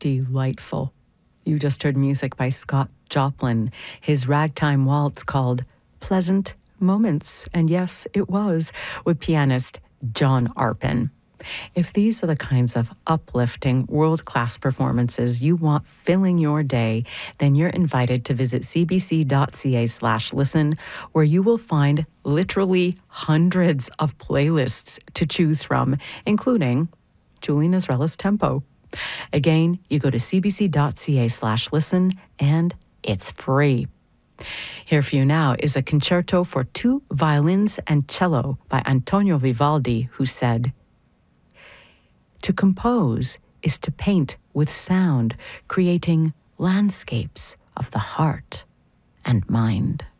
delightful. You just heard music by Scott Joplin, his ragtime waltz called Pleasant Moments. And yes, it was, with pianist John Arpin. If these are the kinds of uplifting, world-class performances you want filling your day, then you're invited to visit cbc.ca/listen, where you will find literally hundreds of playlists to choose from, including Julie Nazrella's Tempo. Again, you go to cbc.ca/listen, and it's free. Here for you now is a concerto for 2 violins and cello by Antonio Vivaldi, who said, "To compose is to paint with sound, creating landscapes of the heart and mind."